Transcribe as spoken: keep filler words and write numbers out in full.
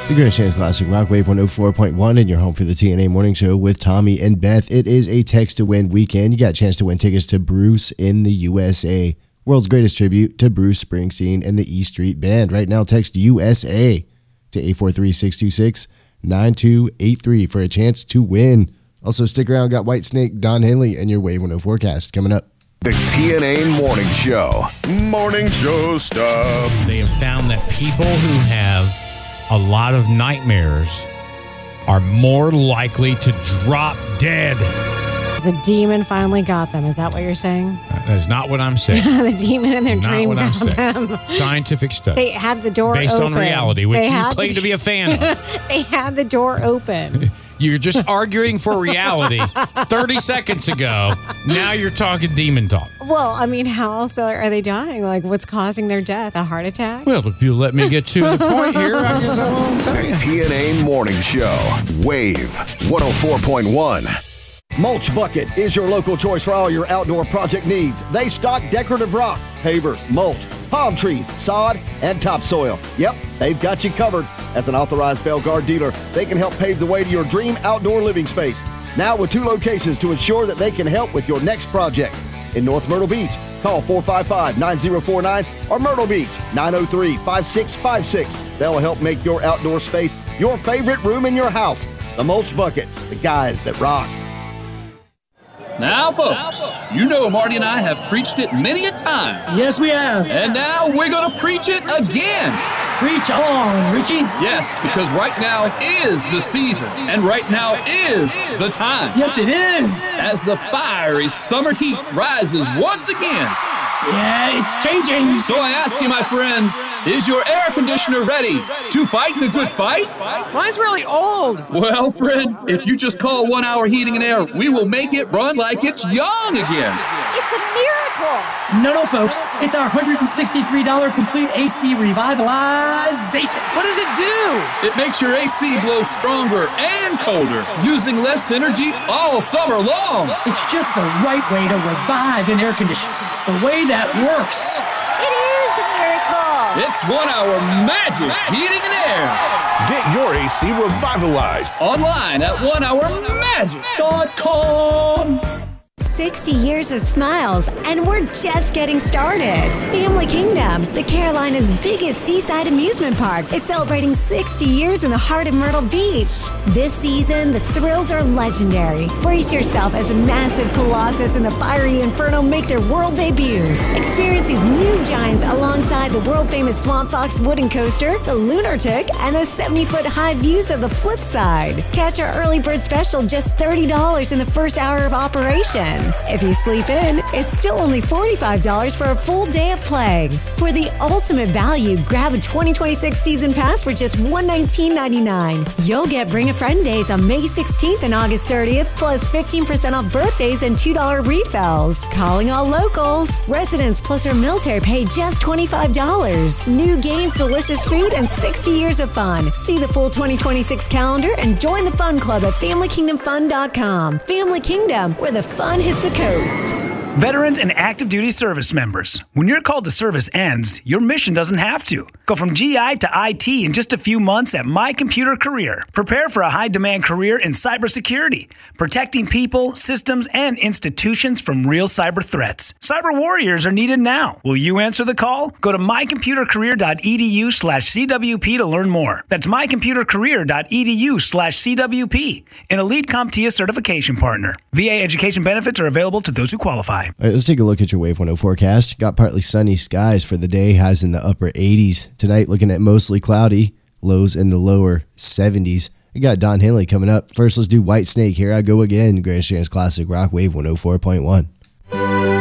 The Grand Chance Classic Rock Wave one oh four point one and your home for the T N A Morning Show with Tommy and Beth. It is a text to win weekend. You got a chance to win tickets to Bruce in the U S A. World's greatest tribute to Bruce Springsteen and the E Street Band. Right now, text U S A to eight four three, six two six, nine two eight three for a chance to win. Also, stick around. Got Whitesnake, Don Henley, and your Wave one oh forecast coming up. The T N A Morning Show. Morning Show stuff. They have found that people who have a lot of nightmares are more likely to drop dead. The demon finally got them. Is that what you're saying? That's not what I'm saying. The demon in their not dream what I'm got saying. them. Scientific study. They had the door based open. on reality, which They you had claim the- to be a fan of. They had the door open. You're just arguing for reality thirty seconds ago. Now you're talking demon talk. Well, I mean, how else are they dying? Like, what's causing their death? A heart attack? Well, if you let me get to the point here, I guess I won't tell you. T N A Morning Show. Wave one oh four point one. Mulch Bucket is your local choice for all your outdoor project needs. They stock decorative rock, pavers, mulch, palm trees, sod, and topsoil. Yep, they've got you covered. As an authorized Belgard dealer, they can help pave the way to your dream outdoor living space. Now with two locations to ensure that they can help with your next project. In North Myrtle Beach, call four five five, nine oh four nine or Myrtle Beach, nine oh three, five six five six. They'll help make your outdoor space your favorite room in your house. The Mulch Bucket, the guys that rock. Now, folks, you know Marty and I have preached it many a time. Yes, we have. And now we're going to preach it again. Preach on, Richie. Yes, because right now is the season, and right now is the time. Yes, it is. As the fiery summer heat rises once again. Yeah, it's changing. So I ask you, my friends, is your air conditioner ready to fight the good fight? Mine's really old. Well, friend, if you just call One Hour Heating and Air, we will make it run like it's young again. It's a miracle. No, no, folks. It's our one hundred sixty-three dollars complete A C revitalization. What does it do? It makes your A C blow stronger and colder, using less energy all summer long. It's just the right way to revive an air conditioner. The way that works. It is a miracle. It's One Hour Magic Heating and Air. Get your A C revitalized. Online at one hour magic dot com. sixty years of smiles, and we're just getting started. Family Kingdom, the Carolinas' biggest seaside amusement park, is celebrating sixty years in the heart of Myrtle Beach. This season, the thrills are legendary. Brace yourself as a massive Colossus and the fiery Inferno make their world debuts. Experience these new giants alongside the world-famous Swamp Fox wooden coaster, the Lunartic, and the seventy-foot high views of the flip side. Catch our early bird special just thirty dollars in the first hour of operation. If you sleep in, it's still only forty-five dollars for a full day of play. For the ultimate value, grab a twenty twenty-six season pass for just one hundred nineteen ninety-nine. You'll get Bring a Friend days on May sixteenth and August thirtieth, plus fifteen percent off birthdays and two dollars refills. Calling all locals. Residents plus our military pay just twenty-five dollars. New games, delicious food, and sixty years of fun. See the full twenty twenty-six calendar and join the fun club at family kingdom fun dot com. Family Kingdom, where the fun hits the coast. Veterans and active duty service members, when your call to service ends, your mission doesn't have to. Go from G I to I T in just a few months at My Computer Career. Prepare for a high-demand career in cybersecurity, protecting people, systems, and institutions from real cyber threats. Cyber warriors are needed now. Will you answer the call? Go to my computer career dot e d u slash c w p to learn more. That's my computer career dot e d u slash c w p, an Elite CompTIA certification partner. V A education benefits are available to those who qualify. All right, let's take a look at your Wave one oh forecast. Got partly sunny skies for the day, highs in the upper eighties. Tonight, looking at mostly cloudy, lows in the lower seventies. We got Don Henley coming up. First, let's do Whitesnake. Here I go again. Grand Chance Classic Rock Wave one oh four point one.